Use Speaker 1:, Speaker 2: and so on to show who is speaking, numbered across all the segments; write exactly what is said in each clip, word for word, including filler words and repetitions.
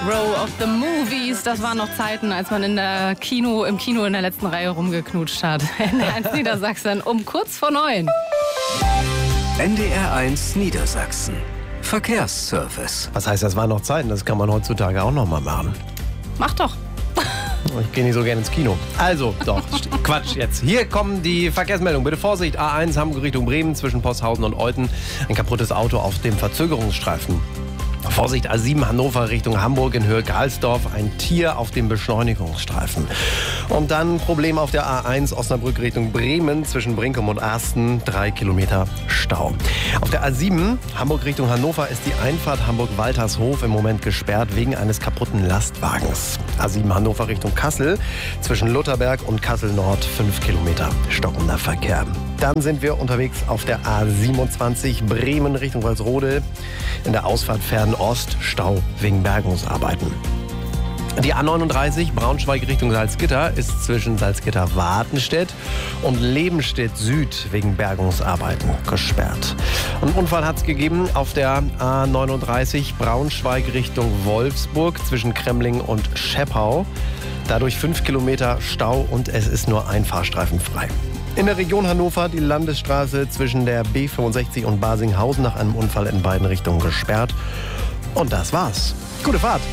Speaker 1: Row of the Movies. Das waren noch Zeiten, als man in der Kino, im Kino in der letzten Reihe rumgeknutscht hat. N D R eins Niedersachsen um kurz vor neun.
Speaker 2: N D R eins Niedersachsen. Verkehrsservice.
Speaker 3: Was heißt, das waren noch Zeiten? Das kann man heutzutage auch noch mal machen.
Speaker 1: Mach doch.
Speaker 3: Ich gehe nicht so gerne ins Kino. Also, doch, Quatsch jetzt. Hier kommen die Verkehrsmeldungen. Bitte Vorsicht, A eins Hamburg Richtung Bremen zwischen Posthausen und Olten. Ein kaputtes Auto auf dem Verzögerungsstreifen. Vorsicht, A sieben Hannover Richtung Hamburg in Höhe Karlsdorf. Ein Tier auf dem Beschleunigungsstreifen. Und dann Problem auf der A eins Osnabrück Richtung Bremen zwischen Brinkum und Arsten. Drei Kilometer Stau. Auf der A sieben Hamburg Richtung Hannover ist die Einfahrt Hamburg-Waltershof im Moment gesperrt wegen eines kaputten Lastwagens. A sieben Hannover Richtung Kassel zwischen Lutherberg und Kassel-Nord. Fünf Kilometer stockender Verkehr. Dann sind wir unterwegs auf der A siebenundzwanzig Bremen Richtung Walsrode. In der Ausfahrt Fernost Stau wegen Bergungsarbeiten. Die A neununddreißig Braunschweig Richtung Salzgitter ist zwischen Salzgitter-Wartenstedt und Lebenstedt Süd wegen Bergungsarbeiten gesperrt. Einen Unfall hat es gegeben auf der A neununddreißig Braunschweig Richtung Wolfsburg zwischen Kremling und Scheppau. Dadurch fünf Kilometer Stau und es ist nur ein Fahrstreifen frei. In der Region Hannover die Landesstraße zwischen der B fünfundsechzig und Basinghausen nach einem Unfall in beiden Richtungen gesperrt. Und das war's. Gute Fahrt.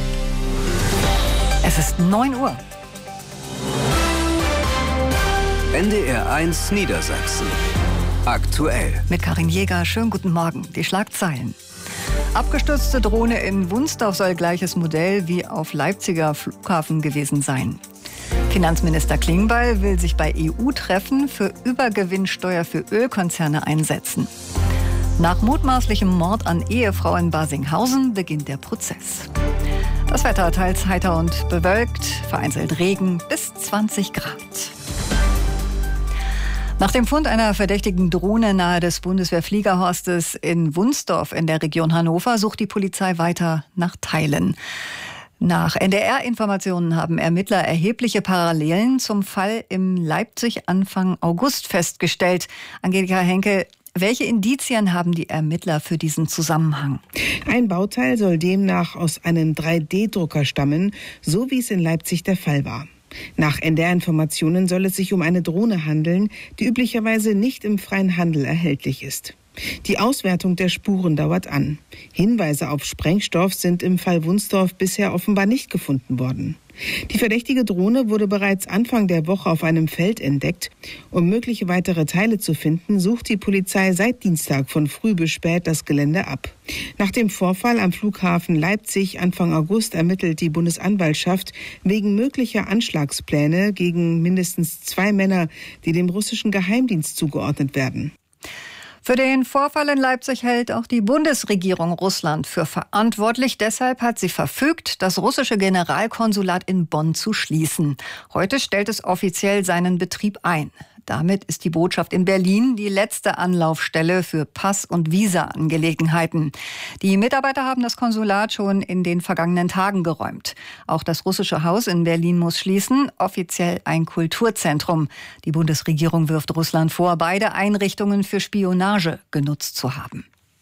Speaker 4: Es ist neun Uhr.
Speaker 2: N D R eins Niedersachsen. Aktuell.
Speaker 4: Mit Karin Jäger, schönen guten Morgen. Die Schlagzeilen. Abgestürzte Drohne in Wunsdorf soll gleiches Modell wie auf Leipziger Flughafen gewesen sein. Finanzminister Klingbeil will sich bei E U-Treffen für Übergewinnsteuer für Ölkonzerne einsetzen. Nach mutmaßlichem Mord an Ehefrau in Basinghausen beginnt der Prozess. Das Wetter teils heiter und bewölkt, vereinzelt Regen bis zwanzig Grad. Nach dem Fund einer verdächtigen Drohne nahe des Bundeswehrfliegerhorstes in Wunsdorf in der Region Hannover sucht die Polizei weiter nach Teilen. Nach N D R-Informationen haben Ermittler erhebliche Parallelen zum Fall in Leipzig Anfang August festgestellt. Angelika Henkel, welche Indizien haben die Ermittler für diesen Zusammenhang?
Speaker 5: Ein Bauteil soll demnach aus einem drei D Drucker stammen, so wie es in Leipzig der Fall war. Nach N D R-Informationen soll es sich um eine Drohne handeln, die üblicherweise nicht im freien Handel erhältlich ist. Die Auswertung der Spuren dauert an. Hinweise auf Sprengstoff sind im Fall Wunsdorf bisher offenbar nicht gefunden worden. Die verdächtige Drohne wurde bereits Anfang der Woche auf einem Feld entdeckt. Um mögliche weitere Teile zu finden, sucht die Polizei seit Dienstag von früh bis spät das Gelände ab. Nach dem Vorfall am Flughafen Leipzig Anfang August ermittelt die Bundesanwaltschaft wegen möglicher Anschlagspläne gegen mindestens zwei Männer, die dem russischen Geheimdienst zugeordnet werden.
Speaker 4: Für den Vorfall in Leipzig hält auch die Bundesregierung Russland für verantwortlich. Deshalb hat sie verfügt, das russische Generalkonsulat in Bonn zu schließen. Heute stellt es offiziell seinen Betrieb ein. Damit ist die Botschaft in Berlin die letzte Anlaufstelle für Pass- und Visa-Angelegenheiten. Die Mitarbeiter haben das Konsulat schon in den vergangenen Tagen geräumt. Auch das russische Haus in Berlin muss schließen, offiziell ein Kulturzentrum. Die Bundesregierung wirft Russland vor, beide Einrichtungen für Spionage genutzt zu haben.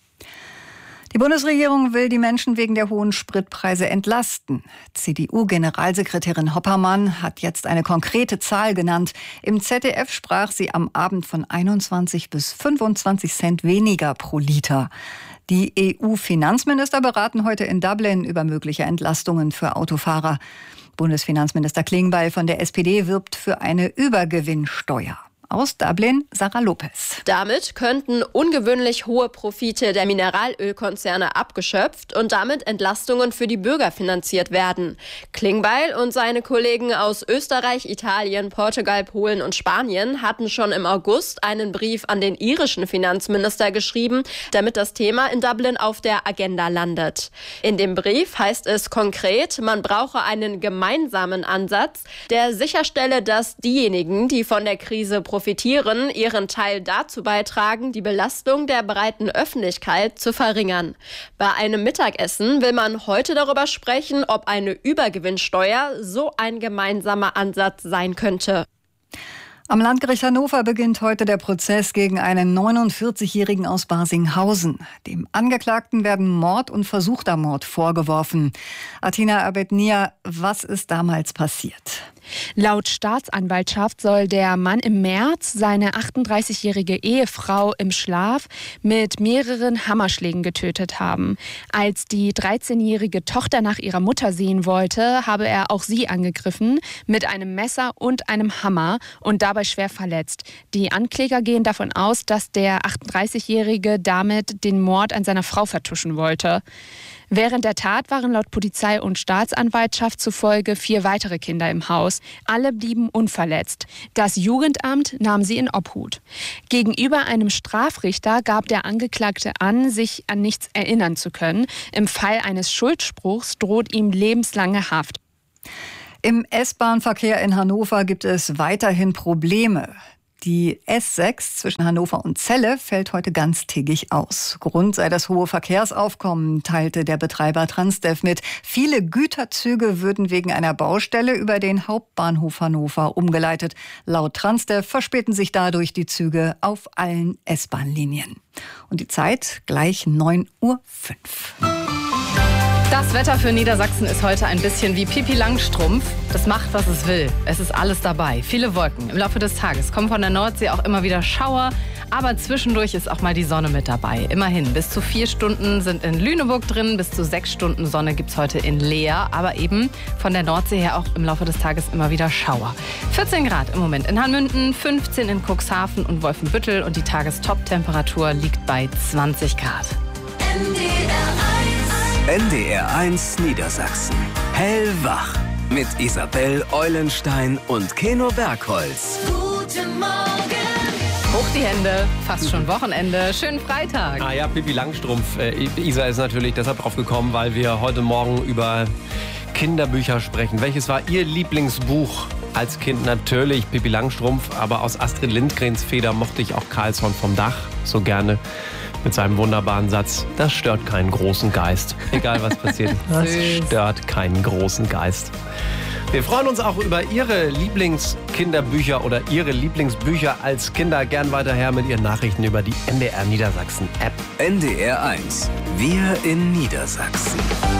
Speaker 4: Die Bundesregierung will die Menschen wegen der hohen Spritpreise entlasten. C D U-Generalsekretärin Hoppermann hat jetzt eine konkrete Zahl genannt. Im Z D F sprach sie am Abend von einundzwanzig bis fünfundzwanzig Cent weniger pro Liter. Die E U-Finanzminister beraten heute in Dublin über mögliche Entlastungen für Autofahrer. Bundesfinanzminister Klingbeil von der S P D wirbt für eine Übergewinnsteuer. Aus Dublin, Sarah Lopez.
Speaker 6: Damit könnten ungewöhnlich hohe Profite der Mineralölkonzerne abgeschöpft und damit Entlastungen für die Bürger finanziert werden. Klingbeil und seine Kollegen aus Österreich, Italien, Portugal, Polen und Spanien hatten schon im August einen Brief an den irischen Finanzminister geschrieben, damit das Thema in Dublin auf der Agenda landet. In dem Brief heißt es konkret, man brauche einen gemeinsamen Ansatz, der sicherstelle, dass diejenigen, die von der Krise profitieren, profitieren, ihren Teil dazu beitragen, die Belastung der breiten Öffentlichkeit zu verringern. Bei einem Mittagessen will man heute darüber sprechen, ob eine Übergewinnsteuer so ein gemeinsamer Ansatz sein könnte.
Speaker 4: Am Landgericht Hannover beginnt heute der Prozess gegen einen neunundvierzigjährigen aus Barsinghausen. Dem Angeklagten werden Mord und versuchter Mord vorgeworfen. Athina Abednia, was ist damals passiert?
Speaker 7: Laut Staatsanwaltschaft soll der Mann im März seine achtunddreißigjährige Ehefrau im Schlaf mit mehreren Hammerschlägen getötet haben. Als die dreizehnjährige Tochter nach ihrer Mutter sehen wollte, habe er auch sie angegriffen mit einem Messer und einem Hammer und dabei schwer verletzt. Die Ankläger gehen davon aus, dass der achtunddreißigjährige damit den Mord an seiner Frau vertuschen wollte. Während der Tat waren laut Polizei und Staatsanwaltschaft zufolge vier weitere Kinder im Haus. Alle blieben unverletzt. Das Jugendamt nahm sie in Obhut. Gegenüber einem Strafrichter gab der Angeklagte an, sich an nichts erinnern zu können. Im Fall eines Schuldspruchs droht ihm lebenslange Haft.
Speaker 4: Im S-Bahn-Verkehr in Hannover gibt es weiterhin Probleme. Die S sechs zwischen Hannover und Celle fällt heute ganztägig aus. Grund sei das hohe Verkehrsaufkommen, teilte der Betreiber Transdev mit. Viele Güterzüge würden wegen einer Baustelle über den Hauptbahnhof Hannover umgeleitet. Laut Transdev verspäten sich dadurch die Züge auf allen S-Bahn-Linien. Und die Zeit gleich neun Uhr fünf.
Speaker 1: Das Wetter für Niedersachsen ist heute ein bisschen wie Pipi Langstrumpf. Das macht, was es will. Es ist alles dabei. Viele Wolken. Im Laufe des Tages kommen von der Nordsee auch immer wieder Schauer. Aber zwischendurch ist auch mal die Sonne mit dabei. Immerhin, bis zu vier Stunden sind in Lüneburg drin. Bis zu sechs Stunden Sonne gibt es heute in Leer. Aber eben von der Nordsee her auch im Laufe des Tages immer wieder Schauer. vierzehn Grad im Moment in Hanmünden, fünfzehn in Cuxhaven und Wolfenbüttel. Und die Tagestop-Temperatur liegt bei zwanzig Grad.
Speaker 2: N D R eins Niedersachsen. Hellwach. Mit Isabel Eulenstein und Keno Bergholz.
Speaker 1: Guten Morgen. Hoch die Hände. Fast schon Wochenende. Schönen Freitag.
Speaker 3: Ah ja, Pipi Langstrumpf. Äh, Isa ist natürlich deshalb drauf gekommen, weil wir heute Morgen über Kinderbücher sprechen. Welches war Ihr Lieblingsbuch als Kind? Natürlich Pipi Langstrumpf, aber aus Astrid Lindgrens Feder mochte ich auch Carlsson vom Dach so gerne. Mit seinem wunderbaren Satz, das stört keinen großen Geist. Egal was passiert, das stört keinen großen Geist. Wir freuen uns auch über Ihre Lieblingskinderbücher oder Ihre Lieblingsbücher als Kinder. Gern weiterher mit Ihren Nachrichten über die N D R Niedersachsen App.
Speaker 2: N D R eins. Wir in Niedersachsen.